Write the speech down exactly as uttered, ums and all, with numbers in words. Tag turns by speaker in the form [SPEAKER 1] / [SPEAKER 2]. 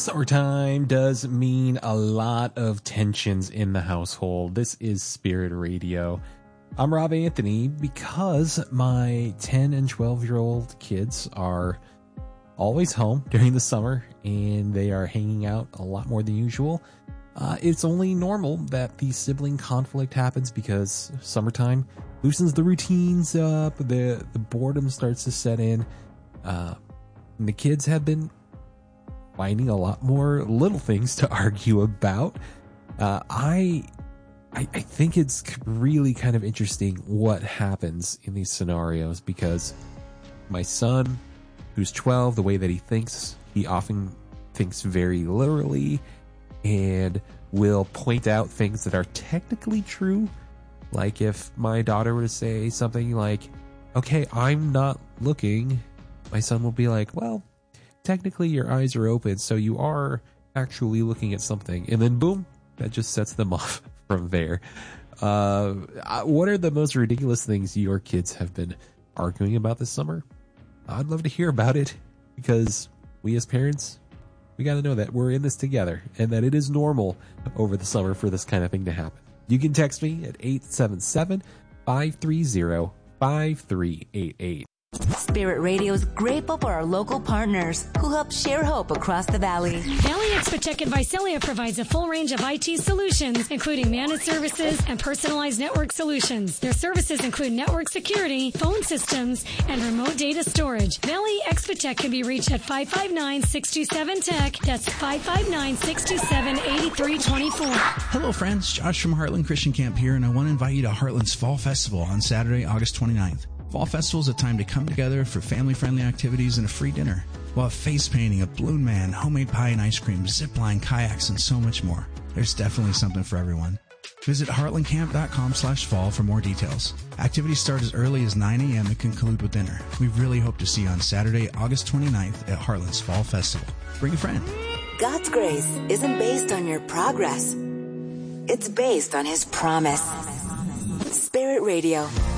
[SPEAKER 1] Summertime does mean a lot of tensions in the household. This is Spirit Radio. I'm Rob Anthony. Because my ten and twelve year old kids are always home during the summer and they are hanging out a lot more than usual, uh, it's only normal that the sibling conflict happens because summertime loosens the routines up, the, the boredom starts to set in. Uh, and the kids have been finding a lot more little things to argue about. Uh, I, I, I think it's really kind of interesting what happens in these scenarios because my son, who's twelve, the way that he thinks, he often thinks very literally and will point out things that are technically true. Like if my daughter were to say something like, okay, I'm not looking, my son will be like, well, technically your eyes are open, so you are actually looking at something. And then boom, that just sets them off from there. Uh, what are the most ridiculous things your kids have been arguing about this summer? I'd love to hear about it because we as parents, we got to know that we're in this together and that it is normal over the summer for this kind of thing to happen. You can text me at eight seven seven, five three zero, five three eight eight.
[SPEAKER 2] Spirit Radio is grateful for our local partners who help share hope across the valley.
[SPEAKER 3] Valley Expotech and Visalia provides a full range of I T solutions, including managed services and personalized network solutions. Their services include network security, phone systems, and remote data storage. Valley Expotech can be reached at five five nine, six two seven, T E C. That's five five nine, six two seven, eight three two four.
[SPEAKER 4] Hello, friends. Josh from Heartland Christian Camp here, and I want to invite you to Heartland's Fall Festival on Saturday, August twenty-ninth. Fall Festival is a time to come together for family-friendly activities and a free dinner. We'll have face painting, a balloon man, homemade pie and ice cream, zip line, kayaks, and so much more. There's definitely something for everyone. Visit heartlandcamp.com slash fall for more details. Activities start as early as nine a.m. and conclude with dinner. We really hope to see you on Saturday, August twenty-ninth at Heartland's Fall Festival. Bring a friend.
[SPEAKER 2] God's grace isn't based on your progress. It's based on His promise. Spirit Radio.